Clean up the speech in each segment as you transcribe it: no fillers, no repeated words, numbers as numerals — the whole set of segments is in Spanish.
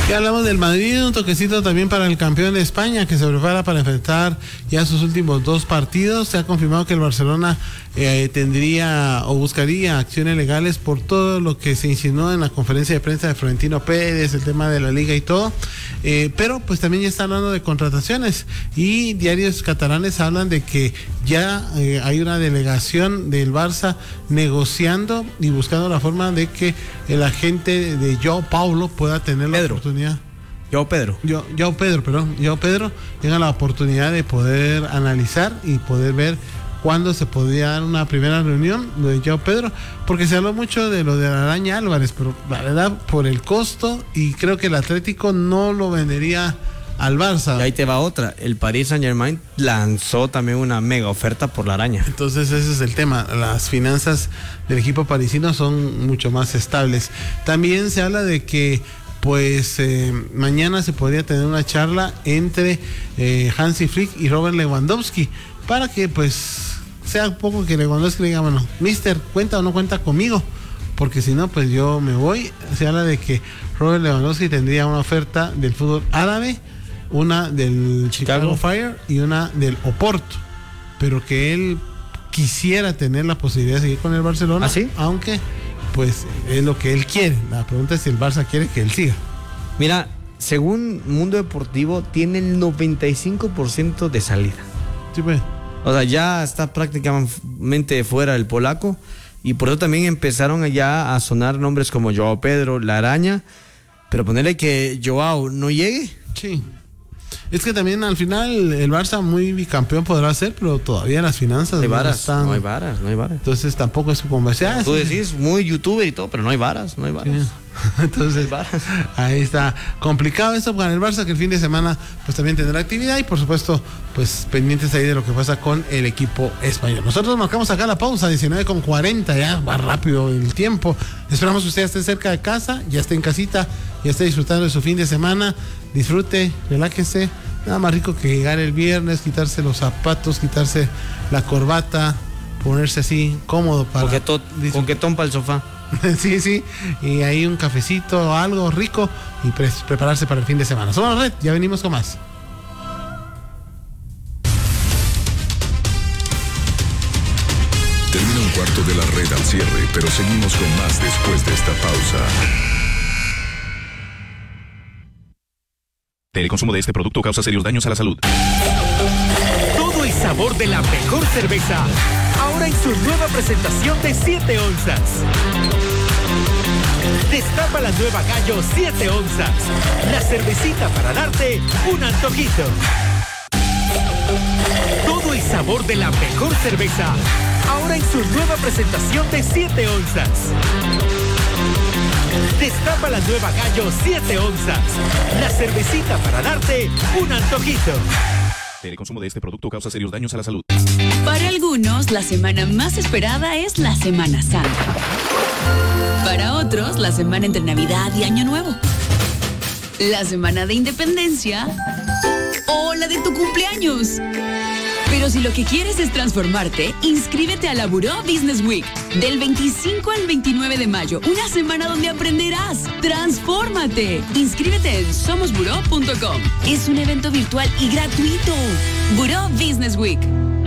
Ya hablamos del Madrid, un toquecito también para el campeón de España que se prepara para enfrentar ya sus últimos 2 partidos. Se ha confirmado que el Barcelona tendría o buscaría acciones legales por todo lo que se insinuó en la conferencia de prensa de Florentino Pérez, el tema de la liga y todo, pero pues también ya está hablando de contrataciones y diarios catalanes hablan de que ya hay una delegación del Barça negociando y buscando la forma de que el agente de Joao Paulo pueda tener la oportunidad. Joao Pedro tenga la oportunidad de poder analizar y poder ver cuándo se podría dar una primera reunión de Joao Pedro, porque se habló mucho de lo de Araña Álvarez, pero la verdad por el costo, y creo que el Atlético no lo vendería al Barça. Y ahí te va otra, el Paris Saint-Germain lanzó también una mega oferta por la Araña. Entonces ese es el tema, las finanzas del equipo parisino son mucho más estables. También se habla de que pues mañana se podría tener una charla entre Hansi Flick y Robert Lewandowski, para que pues sea un poco que Lewandowski le diga, bueno, mister, ¿cuenta o no cuenta conmigo? Porque si no, pues yo me voy. Se habla de que Robert Lewandowski tendría una oferta del fútbol árabe, una del Chicago Fire y una del Oporto, pero que él quisiera tener la posibilidad de seguir con el Barcelona. ¿Ah, sí? Aunque pues es lo que él quiere. La pregunta es si el Barça quiere que él siga. Mira, según Mundo Deportivo, tiene el 95% de salida. Sí, pues. O sea, ya está prácticamente fuera el polaco, y por eso también empezaron ya a sonar nombres como Joao Pedro, La Araña, pero ponerle que Joao no llegue. Sí. Es que también al final el Barça muy bicampeón podrá ser, pero todavía las finanzas no hay están. No hay varas. Entonces tampoco es comercial. Tú decís muy youtuber y todo, pero no hay varas. Sí. Entonces ahí está complicado esto para el Barça, que el fin de semana pues también tendrá actividad y por supuesto pues pendientes ahí de lo que pasa con el equipo español. Nosotros marcamos acá la pausa, 19:40, ya va rápido el tiempo. Esperamos que usted esté cerca de casa, ya esté en casita, ya esté disfrutando de su fin de semana. Disfrute, relájese. Nada más rico que llegar el viernes, quitarse los zapatos, quitarse la corbata, ponerse así cómodo para coquetón para el sofá. Sí, y ahí un cafecito, algo rico y prepararse para el fin de semana. Somos la Red, ya venimos con más. Termina un cuarto de la Red al cierre, pero seguimos con más después de esta pausa. El consumo de este producto causa serios daños a la salud. Todo el sabor de la mejor cerveza, ahora en su nueva presentación de 7 onzas. Destapa la nueva Gallo 7 onzas, la cervecita para darte un antojito. Todo el sabor de la mejor cerveza, ahora en su nueva presentación de 7 onzas. Destapa la nueva Gallo 7 onzas, la cervecita para darte un antojito. El consumo de este producto causa serios daños a la salud. Para algunos, la semana más esperada es la Semana Santa. Para otros, la semana entre Navidad y Año Nuevo. La semana de Independencia o la de tu cumpleaños. Pero si lo que quieres es transformarte, inscríbete a la Buró Business Week. Del 25 al 29 de mayo, una semana donde aprenderás. ¡Transfórmate! Inscríbete en somosburó.com. Es un evento virtual y gratuito. Buró Business Week.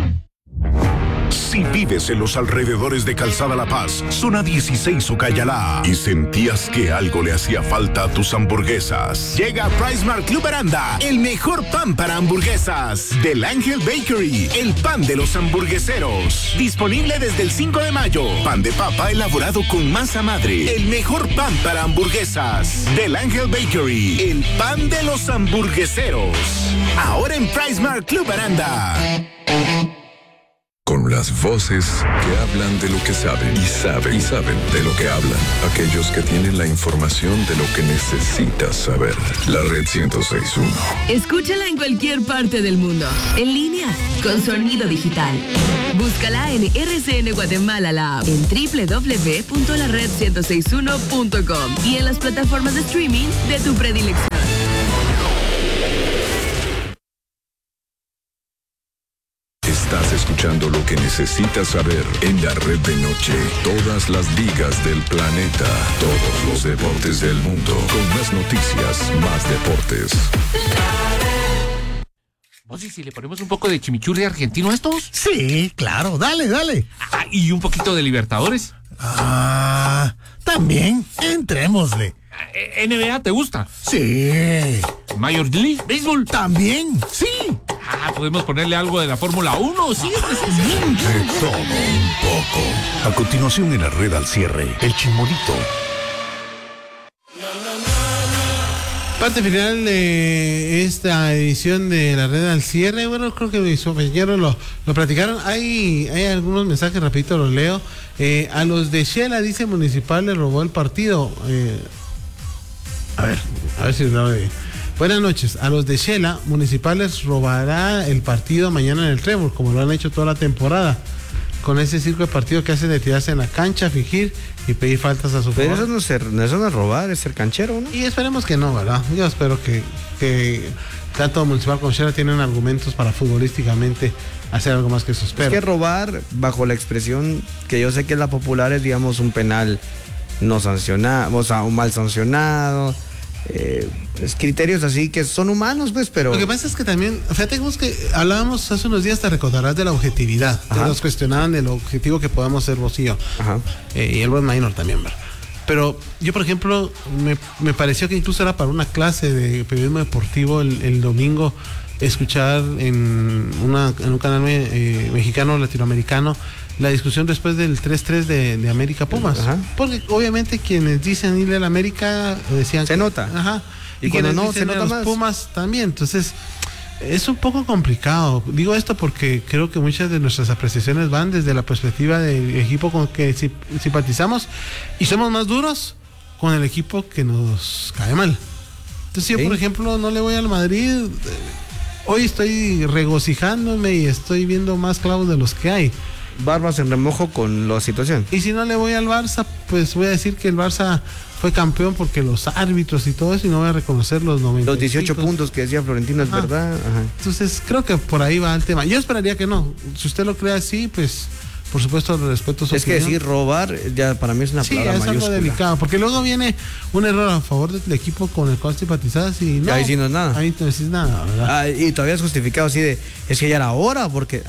Si vives en los alrededores de Calzada La Paz, zona 16 Ucayalá, y sentías que algo le hacía falta a tus hamburguesas, llega a PriceMart Club Aranda, el mejor pan para hamburguesas, del Ángel Bakery, el pan de los hamburgueseros. Disponible desde el 5 de mayo. Pan de papa elaborado con masa madre, el mejor pan para hamburguesas, del Ángel Bakery, el pan de los hamburgueseros. Ahora en PriceMart Club Aranda. Con las voces que hablan de lo que saben y saben de lo que hablan. Aquellos que tienen la información de lo que necesitas saber. La Red 106.1. Escúchala en cualquier parte del mundo. En línea, con sonido digital. Búscala en RCN Guatemala, la app, en www.lared1061.com y en las plataformas de streaming de tu predilección. Estás escuchando lo que necesitas saber en la Red de Noche. Todas las ligas del planeta, todos los deportes del mundo, con más noticias, noticias, más deportes. Vos, ¿y si le ponemos un poco de chimichurri argentino a estos? Sí, claro, dale. Y un poquito de Libertadores. También, entrémosle. ¿NBA te gusta? Sí. ¿Major League Baseball? También, sí. ¿Podemos ponerle algo de la Fórmula 1? Sí. De todo un poco. A continuación en la red al cierre, el Chimolito. Parte final de esta edición de la red al cierre. Bueno, creo que mis compañeros lo platicaron. Hay algunos mensajes, rapidito los leo. A los de Shela, dice Municipal, le robó el partido. A ver si lo ve. Buenas noches. A los de Shela, Municipal les robará el partido mañana en el Trébol, como lo han hecho toda la temporada. Con ese circo de partido que hacen de tirarse en la cancha, fingir y pedir faltas a su Pero favor. eso no es robar, es ser canchero, ¿no? Y esperemos que no, ¿verdad? Yo espero que tanto Municipal como Shela tienen argumentos para futbolísticamente hacer algo más que sus perros. Es que robar, bajo la expresión que yo sé que es la popular, es, digamos, un penal no sancionado, o sea, un mal sancionado. Es criterios así que son humanos, pues, pero... Lo que pasa es que también, fíjate que hablábamos hace unos días, te recordarás de la objetividad. Nos cuestionaban del objetivo que podamos ser vos y yo. Y el buen Minor también, ¿verdad? Pero yo, por ejemplo, me pareció que incluso era para una clase de periodismo deportivo el domingo, escuchar en un canal mexicano, latinoamericano, la discusión después del 3-3 de América Pumas. Porque obviamente quienes dicen irle a la América decían se nota. Y cuando no se nota más, Pumas también. Entonces es un poco complicado. Digo esto porque creo que muchas de nuestras apreciaciones van desde la perspectiva del equipo con que simpatizamos y somos más duros con el equipo que nos cae mal. Entonces yo, por ejemplo, no le voy al Madrid. Hoy estoy regocijándome y estoy viendo más clavos de los que hay. Barbas en remojo con la situación. Y si no le voy al Barça, pues voy a decir que el Barça fue campeón porque los árbitros y todo eso, y no voy a reconocer los 90. Los 18 puntos que decía Florentino es verdad. Entonces creo que por ahí va el tema. Yo esperaría que no. Si usted lo cree así, pues por supuesto respeto su opinión. Que decir robar ya para mí es una palabra mayúscula. Sí, es algo delicado, porque luego viene un error a favor del equipo con el cual simpatizas y no. Ahí sí no es nada. Ahí no decís nada, ¿verdad? Y todavía es justificado así de, es que ya era hora, porque...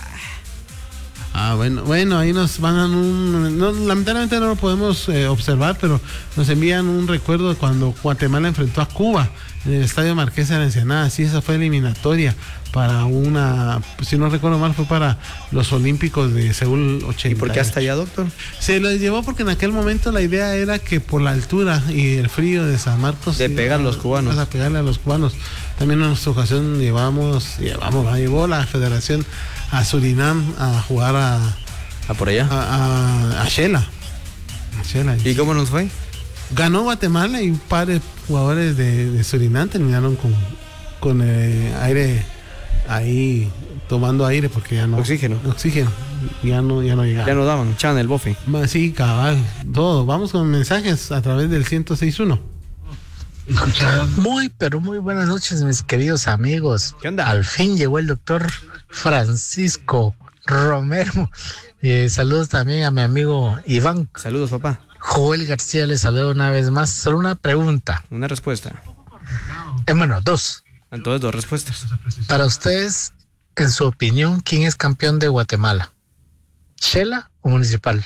Bueno, ahí nos van lamentablemente no lo podemos observar, pero nos envían un recuerdo de cuando Guatemala enfrentó a Cuba en el Estadio Marqués de la Ensenada. Sí, esa fue eliminatoria para si no recuerdo mal, fue para los Olímpicos de Seúl 80. ¿Y por qué hasta allá, doctor? Se los llevó porque en aquel momento la idea era que por la altura y el frío de San Marcos... De pegar a los cubanos. A pegarle a los cubanos. También en nuestra ocasión llevó la Federación a Surinam a jugar a por allá a Shela. ¿Y cómo nos fue? Ganó Guatemala y un par de jugadores de Surinam terminaron con aire ahí, tomando aire porque ya no oxígeno ya no llegaba. Ya no daban, echaban el bofe. Sí, cabal, todo. Vamos con mensajes a través del 106.1. Muy buenas noches, mis queridos amigos. ¿Qué onda? Al fin llegó el doctor Francisco Romero. Saludos también a mi amigo Iván. Saludos, papá. Joel García le saluda una vez más. Solo una pregunta. Una respuesta. Bueno, dos. Entonces, dos respuestas. Para ustedes, en su opinión, ¿quién es campeón de Guatemala? ¿Shela o Municipal?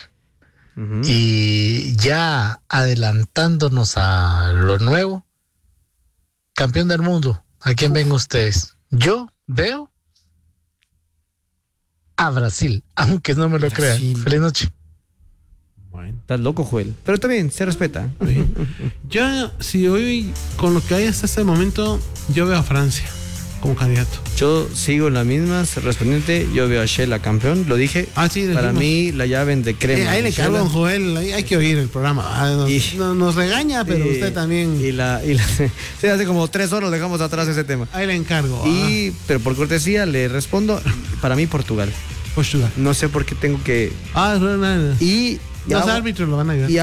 Y ya adelantándonos a lo nuevo, campeón del mundo, ¿a quién ven ustedes? Yo veo a Brasil, aunque no me lo crean. Feliz noche. Bueno, estás loco, Joel. Pero también se respeta. Yo, si hoy, con lo que hay hasta este momento, yo veo a Francia como candidato. Yo sigo en las mismas, respondiente, yo veo a Shela campeón, lo dije. Sí, para mí la llave de crema. Ahí le cargo a Joel, hay que oír el programa. Nos regaña, pero usted también. Sí, hace como 3 horas dejamos atrás ese tema. Ahí le encargo. Pero por cortesía le respondo, para mí Portugal. No sé por qué tengo que... Y los árbitros lo van a ayudar. Y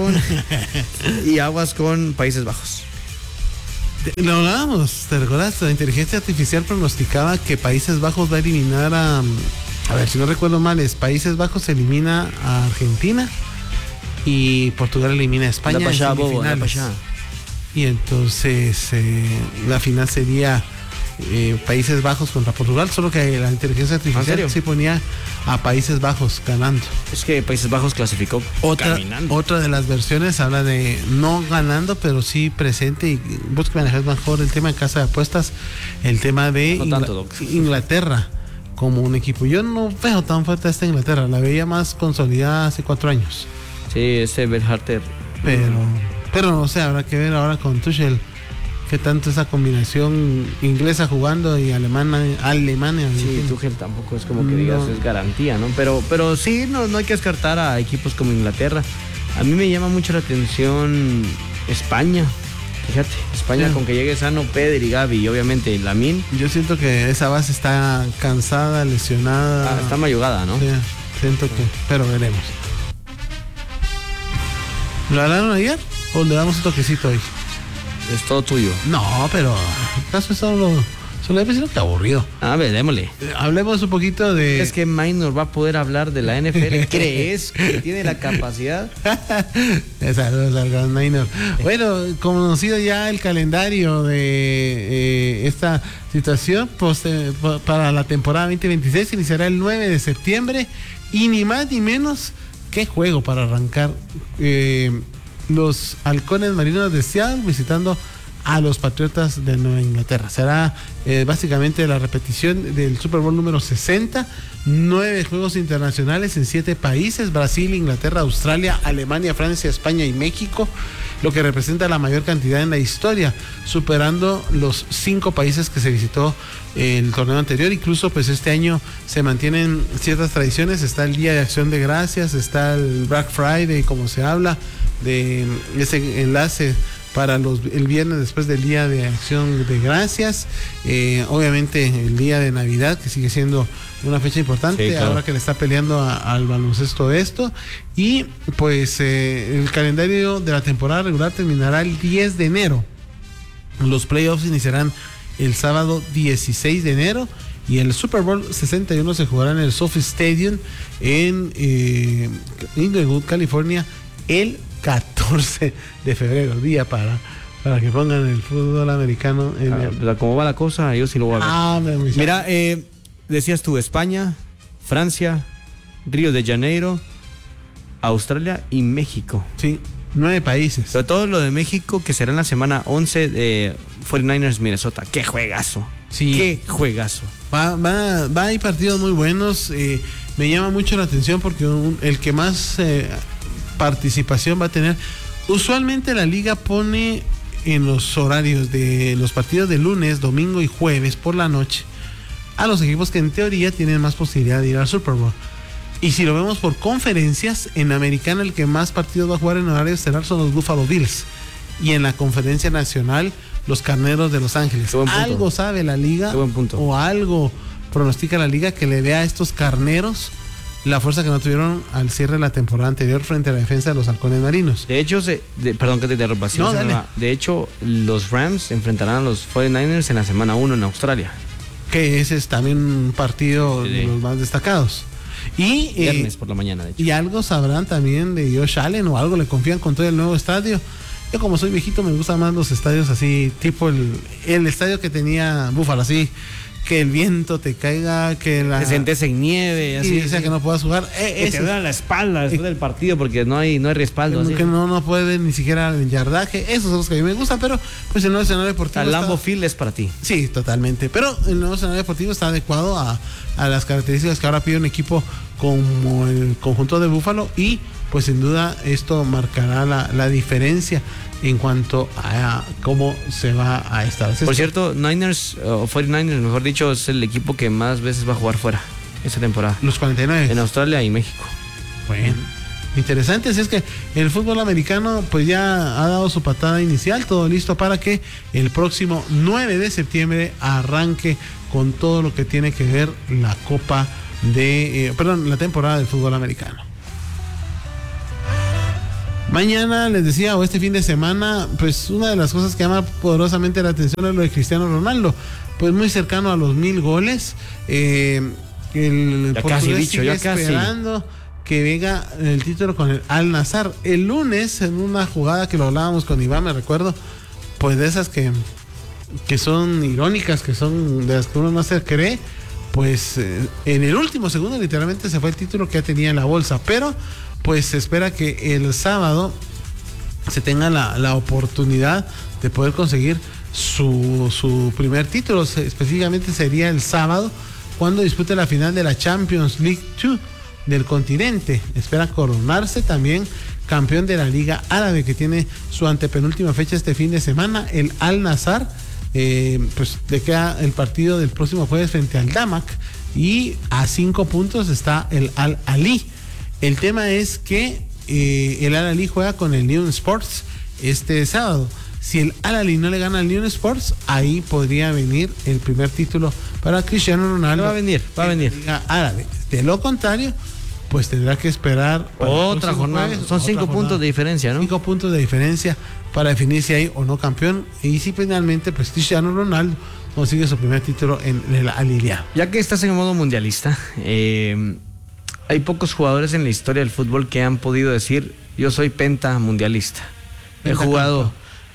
aguas con Países Bajos. Lo hablábamos, ¿te recuerdas? La inteligencia artificial pronosticaba que Países Bajos va a eliminar a ver, si no recuerdo mal, Países Bajos elimina a Argentina y Portugal elimina a España en semifinales. y entonces la final sería Países Bajos contra Portugal, solo que la inteligencia artificial sí ponía a Países Bajos ganando. Es que Países Bajos clasificó caminando. Otra de las versiones habla de no ganando, pero sí presente, y vos que manejas mejor el tema de casa de apuestas, el tema de Inglaterra como un equipo. Yo no veo tan fuerte a esta Inglaterra, la veía más consolidada hace 4 años. Sí, ese Berharter. Pero no sé, habrá que ver ahora con Tuchel qué tanto esa combinación inglesa jugando y Alemania. Sí, Tuchel tampoco es como que digas es garantía, ¿no? Pero sí, no hay que descartar a equipos como Inglaterra. A mí me llama mucho la atención España. Fíjate, España con que llegue sano Pedri, Gavi y obviamente Lamine. Yo siento que esa base está cansada, lesionada. Está mayugada, ¿no? Sí, siento que, pero veremos. ¿Lo hablaron ayer o le damos un toquecito hoy? Es todo tuyo. No, pero ¿acaso solo debe ser que aburrido? A ver, démosle. Hablemos un poquito de... ¿Es que Minor va a poder hablar de la NFL? ¿Crees que tiene la capacidad? Saludos al gran Minor. Bueno, conocido ya el calendario de esta situación, pues, para la temporada 2026 iniciará el 9 de septiembre y ni más ni menos que juego para arrancar. Los Halcones Marinos de Seattle visitando a los Patriotas de Nueva Inglaterra. Será básicamente la repetición del Super Bowl número 60, 9 juegos internacionales en 7 países: Brasil, Inglaterra, Australia, Alemania, Francia, España y México, lo que representa la mayor cantidad en la historia, superando los 5 países que se visitó el torneo anterior. Incluso pues este año se mantienen ciertas tradiciones, está el Día de Acción de Gracias, está el Black Friday, como se habla de ese enlace para el viernes después del Día de Acción de Gracias, obviamente el Día de Navidad, que sigue siendo una fecha importante, sí, claro, ahora que le está peleando al baloncesto esto, y pues el calendario de la temporada regular terminará el 10 de enero, los playoffs iniciarán el sábado 16 de enero y el Super Bowl 61 se jugará en el SoFi Stadium en Inglewood, California, el 14 de febrero, día para que pongan el fútbol americano. ¿Cómo va la cosa? Yo sí lo voy a ver. Mira, decías tú España, Francia, Río de Janeiro, Australia y México. Sí, 9 países. Sobre todo lo de México, que será en la semana 11 de 49ers Minnesota. ¡Qué juegazo! Sí. ¡Qué juegazo! Va hay partidos muy buenos. Me llama mucho la atención porque el que más participación va a tener, usualmente la liga pone en los horarios de los partidos de lunes, domingo y jueves por la noche a los equipos que en teoría tienen más posibilidad de ir al Super Bowl. Y si lo vemos por conferencias, en Americana el que más partidos va a jugar en horario estelar son los Buffalo Bills, y en la conferencia nacional los Carneros de Los Ángeles. Algo sabe la liga o algo pronostica la liga que le dé a estos Carneros la fuerza que no tuvieron al cierre de la temporada anterior frente a la defensa de los Halcones Marinos. De hecho, perdón que te interrumpa. De hecho, los Rams enfrentarán a los 49ers en la semana 1 en Australia. Que ese es también un partido de los más destacados. Y viernes por la mañana, de hecho. Y algo sabrán también de Josh Allen, o algo le confían con todo el nuevo estadio. Yo, como soy viejito, me gustan más los estadios así, tipo el estadio que tenía Buffalo, así, que el viento te caiga, que te sientes en nieve, así, o sea, que no puedas jugar. Que te duele la espalda después del partido porque no hay respaldo. Que no puede ni siquiera el yardaje. Esos son los que a mí me gustan, pero pues el nuevo escenario deportivo. El Lambeau Field es para ti. Sí, totalmente. Pero el nuevo escenario deportivo está adecuado a las características que ahora pide un equipo como el conjunto de Buffalo, y pues sin duda esto marcará la diferencia en cuanto a cómo se va a estar. Por cierto, 49ers, mejor dicho, es el equipo que más veces va a jugar fuera esta temporada. Los 49. En Australia y México. Bueno, interesante. Así es que el fútbol americano pues ya ha dado su patada inicial, todo listo para que el próximo 9 de septiembre arranque con todo lo que tiene que ver la la temporada del fútbol americano. Mañana, les decía, o este fin de semana, pues una de las cosas que llama poderosamente la atención es lo de Cristiano Ronaldo, pues muy cercano a los 1000 goles. El portugués sigue esperando que venga el título con el Al Nassr. El lunes, en una jugada que lo hablábamos con Iván, me recuerdo, pues de esas que son irónicas, que son de las que uno no se cree, pues en el último segundo literalmente se fue el título que ya tenía en la bolsa, pero pues se espera que el sábado se tenga la oportunidad de poder conseguir su primer título. Específicamente sería el sábado cuando dispute la final de la Champions League 2 del continente. Espera coronarse también campeón de la Liga Árabe, que tiene su antepenúltima fecha este fin de semana. El Al-Nassr pues le queda el partido del próximo jueves frente al Damak, y a 5 puntos está el Al-Ahly. El tema es que el Al-Ahly juega con el Lyon Sports este sábado. Si el Al-Ahly no le gana al Lyon Sports, ahí podría venir el primer título para Cristiano Ronaldo. Va a venir. Liga Árabe. De lo contrario, pues tendrá que esperar otra jornada. Jueves, son 5 puntos de diferencia, ¿no? 5 puntos de diferencia para definir si hay o no campeón. Y si finalmente, pues Cristiano Ronaldo consigue su primer título en el Al-Hilal. Ya que estás en modo mundialista, hay pocos jugadores en la historia del fútbol que han podido decir: yo soy pentamundialista. He jugado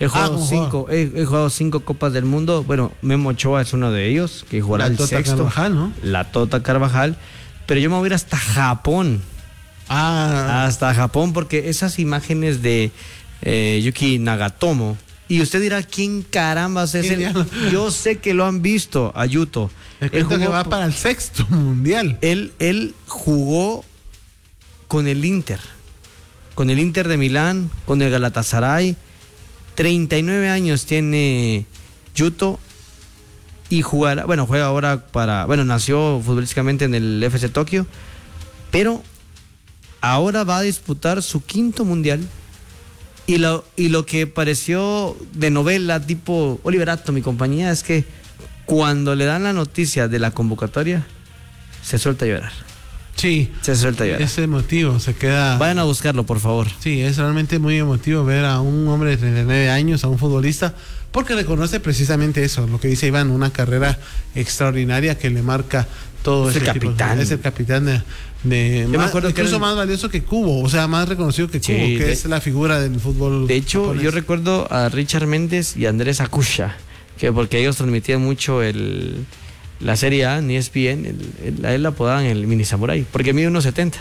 5 Copas del Mundo. Bueno, Memo Ochoa es uno de ellos, que jugará el sexto. Carvajal, ¿no? La Tota Carvajal. Pero yo me voy a ir hasta Japón. Hasta Japón, porque esas imágenes de Yuki Nagatomo, y usted dirá, ¿quién carambas es él? Yo sé que lo han visto, a Yuto. Él que va para el 6º mundial. Él jugó con el Inter de Milán, con el Galatasaray. 39 años tiene Yuto y juega ahora nació futbolísticamente en el FC Tokio, pero ahora va a disputar su 5º mundial. Y lo que pareció de novela tipo Oliver Atom y compañía es que cuando le dan la noticia de la convocatoria, se suelta a llorar. Sí, se suelta a llorar. Es emotivo, se queda. Vayan a buscarlo, por favor. Sí, es realmente muy emotivo ver a un hombre de 39 años, a un futbolista, porque reconoce precisamente eso, lo que dice Iván, una carrera extraordinaria que le marca todo. Es el capitán. Es el capitán de Yo me acuerdo incluso más valioso que Cubo, o sea, más reconocido que Cubo, que es la figura del fútbol. De hecho, japonés. yo recuerdo a Richard Méndez y a Andrés Akusha, que porque ellos transmitían mucho la Serie A en ESPN, a él la apodaban el mini samurai, porque mide 1.70.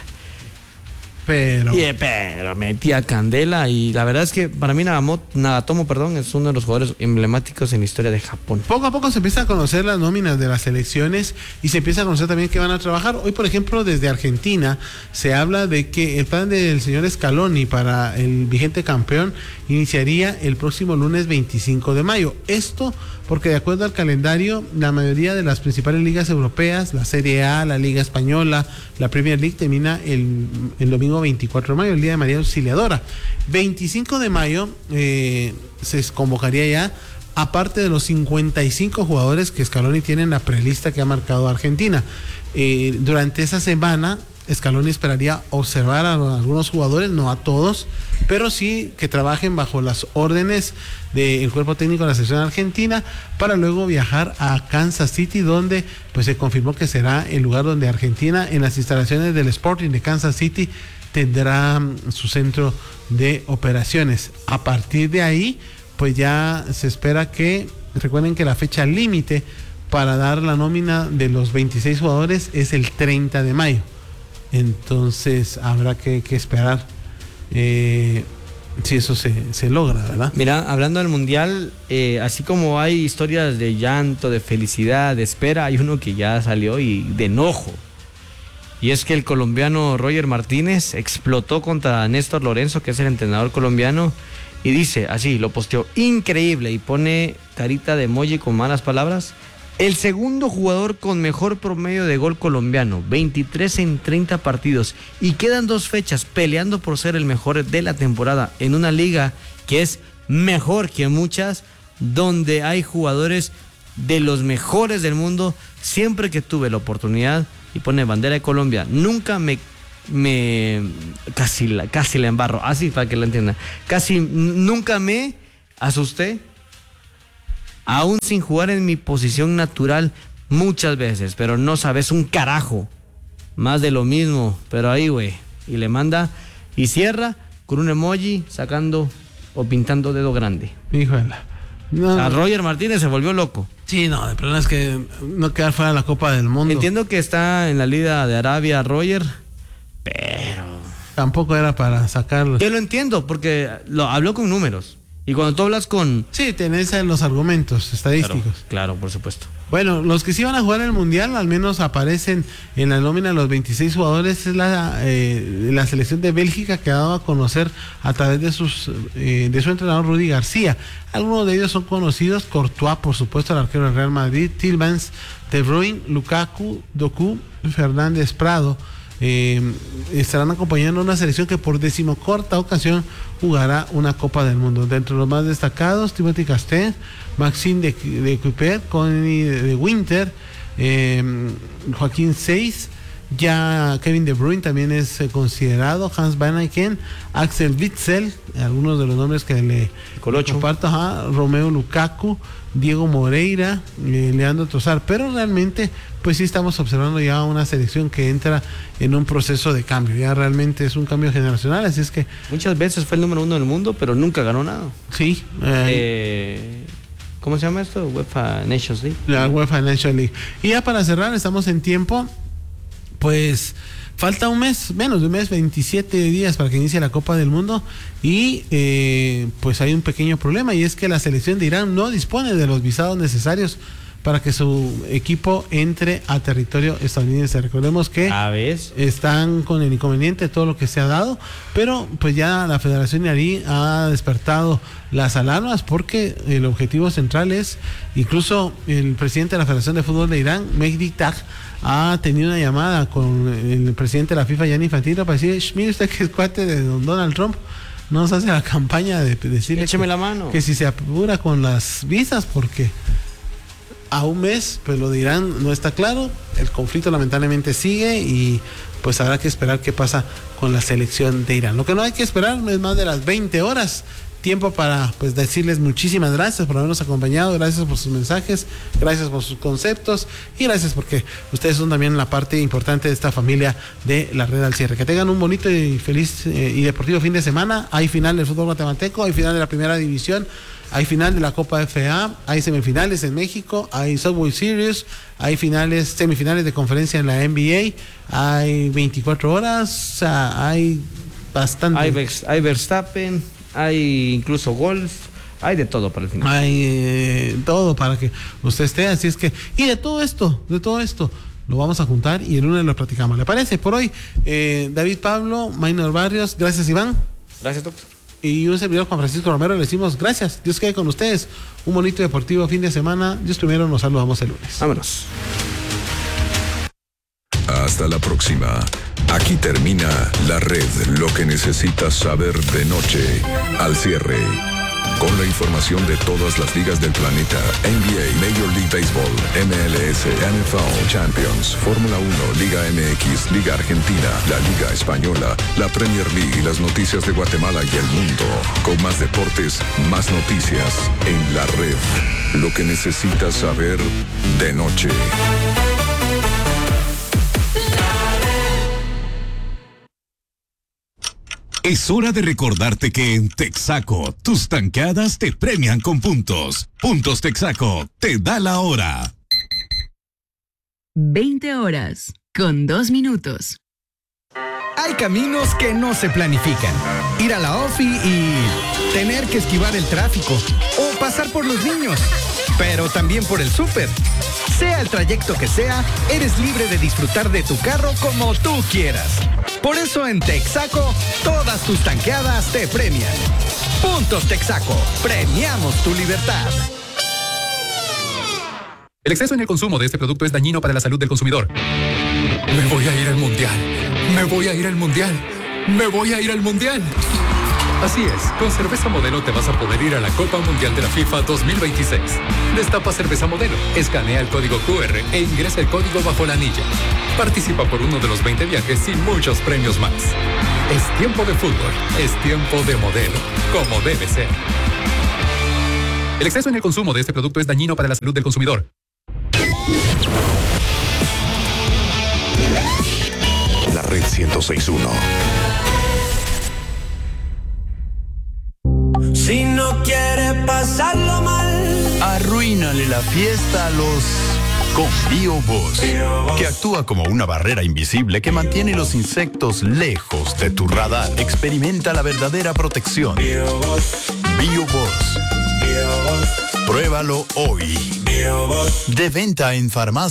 Pero metía candela, y la verdad es que para mí Nagatomo, es uno de los jugadores emblemáticos en la historia de Japón. Poco a poco se empieza a conocer las nóminas de las selecciones y se empieza a conocer también que van a trabajar. Hoy, por ejemplo, desde Argentina se habla de que el plan del señor Scaloni para el vigente campeón iniciaría el próximo lunes 25 de mayo. Esto porque, de acuerdo al calendario, la mayoría de las principales ligas europeas, la Serie A, la Liga Española, la Premier League, termina el domingo 24 de mayo, el Día de María Auxiliadora. 25 de mayo se convocaría ya, aparte de los 55 jugadores que Scaloni tiene en la prelista que ha marcado Argentina. Durante esa semana, Scaloni esperaría observar a algunos jugadores, no a todos, pero sí que trabajen bajo las órdenes del cuerpo técnico de la selección argentina, para luego viajar a Kansas City, donde pues se confirmó que será el lugar donde Argentina, en las instalaciones del Sporting de Kansas City, tendrá su centro de operaciones. A partir de ahí, pues ya se espera que, recuerden que la fecha límite para dar la nómina de los 26 jugadores es el 30 de mayo. Entonces habrá que esperar si eso se logra, ¿verdad? Mira, hablando del mundial, así como hay historias de llanto, de felicidad, de espera, hay uno que ya salió y de enojo. Y es que el colombiano Roger Martínez explotó contra Néstor Lorenzo, que es el entrenador colombiano, y dice así, lo posteó: increíble, y pone carita de emoji con malas palabras. El segundo jugador con mejor promedio de gol colombiano, 23 en 30 partidos, y quedan 2 fechas peleando por ser el mejor de la temporada en una liga que es mejor que muchas, donde hay jugadores de los mejores del mundo. Siempre que tuve la oportunidad, y pone bandera de Colombia, nunca casi la embarro, así para que la entiendan, nunca me asusté, aún sin jugar en mi posición natural muchas veces, pero no sabes un carajo, más de lo mismo, pero ahí, güey, y le manda, y cierra con un emoji sacando o pintando dedo grande. Híjole, No. O sea, Roger Martínez se volvió loco. Sí, no, el problema es que no quedar fuera de la Copa del Mundo. Entiendo que está en la Liga de Arabia Roger, pero tampoco era para sacarlo. yo lo entiendo porque habló con números. Y cuando tú hablas con... Sí, tenés los argumentos estadísticos. Claro, por supuesto. Bueno, los que sí van a jugar el Mundial, al menos aparecen en la nómina de los 26 jugadores, es la selección de Bélgica, que ha dado a conocer a través de su entrenador Rudy García. Algunos de ellos son conocidos: Courtois, por supuesto, el arquero del Real Madrid, Tielemans, De Bruyne, Lukaku, Doku, Fernández, Prado. Estarán acompañando a una selección que por 14ª ocasión jugará una Copa del Mundo. De entre los más destacados, Timothy Castagne, Maxime de Kuiper, Connie de Winter, Joaquín Seyss, ya Kevin De Bruyne también es considerado, Hans Van Eyck, Axel Witsel, algunos de los nombres que le comparto, Romeo Lukaku, Diego Moreira, Leandro Trossard, pero realmente pues sí estamos observando ya una selección que entra en un proceso de cambio, ya realmente es un cambio generacional, así es que... Muchas veces fue el número 1 del mundo, pero nunca ganó nada. Sí. ¿Cómo se llama esto? UEFA Nations League. La UEFA Nations League. Y ya para cerrar, estamos en tiempo, pues... Falta un mes, menos de un mes, 27 días para que inicie la Copa del Mundo y pues hay un pequeño problema, y es que la selección de Irán no dispone de los visados necesarios para que su equipo entre a territorio estadounidense. Recordemos que están con el inconveniente de todo lo que se ha dado, pero pues ya la Federación iraní ha despertado las alarmas porque el objetivo central es, incluso el presidente de la Federación de Fútbol de Irán, Mehdi Tag, ha tenido una llamada con el presidente de la FIFA, Gianni Infantino, para decir: mire usted que es cuate de don Donald Trump, nos hace la campaña de decirle écheme la mano, que si se apura con las visas, porque a un mes pues lo de Irán no está claro, el conflicto lamentablemente sigue y pues habrá que esperar qué pasa con la selección de Irán. Lo que no hay que esperar es más de las 20 horas. Tiempo para pues decirles muchísimas gracias por habernos acompañado, gracias por sus mensajes, gracias por sus conceptos y gracias porque ustedes son también la parte importante de esta familia de la Red al Cierre. Que tengan un bonito y feliz y deportivo fin de semana. Hay final del fútbol guatemalteco, hay final de la primera división, hay final de la Copa FA, hay semifinales en México, hay Subway Series, hay semifinales de conferencia en la NBA, hay 24 horas, o sea, hay bastante. Hay Verstappen, hay incluso golf, hay de todo para el final. Hay todo para que usted esté, así es que, y de todo esto lo vamos a juntar y el lunes lo platicamos. ¿Le parece? Por hoy, David Pablo, Maynor Barrios, gracias Iván. Gracias, doctor. Y un servidor, Juan Francisco Romero, le decimos gracias. Dios quede con ustedes. Un bonito y deportivo fin de semana. Dios primero, nos saludamos el lunes. Vámonos. Hasta la próxima. Aquí termina La Red, lo que necesitas saber de noche. Al cierre, con la información de todas las ligas del planeta: NBA, Major League Baseball, MLS, NFL, Champions, Fórmula 1, Liga MX, Liga Argentina, la Liga Española, la Premier League y las noticias de Guatemala y el mundo. Con más deportes, más noticias en La Red, lo que necesitas saber de noche. Es hora de recordarte que en Texaco, tus tanqueadas te premian con puntos. Puntos Texaco, te da la hora. 20 horas, con 2 minutos. Hay caminos que no se planifican. Ir a la OFI y tener que esquivar el tráfico. O pasar por los niños. Pero también por el súper. Sea el trayecto que sea, eres libre de disfrutar de tu carro como tú quieras. Por eso en Texaco, todas tus tanqueadas te premian. Puntos Texaco, premiamos tu libertad. El exceso en el consumo de este producto es dañino para la salud del consumidor. Me voy a ir al mundial. Me voy a ir al mundial. Me voy a ir al mundial. Así es, con Cerveza Modelo te vas a poder ir a la Copa Mundial de la FIFA 2026. Destapa Cerveza Modelo, escanea el código QR e ingresa el código bajo la anilla. Participa por uno de los 20 viajes y muchos premios más. Es tiempo de fútbol, es tiempo de Modelo, como debe ser. El exceso en el consumo de este producto es dañino para la salud del consumidor. La Red 106.1. Si no quiere pasarlo mal, Arruínale la fiesta a los con BioBoss, que actúa como una barrera invisible que mantiene los insectos lejos de tu radar. Experimenta la verdadera protección. BioBoss. Pruébalo hoy. De venta en farmacia.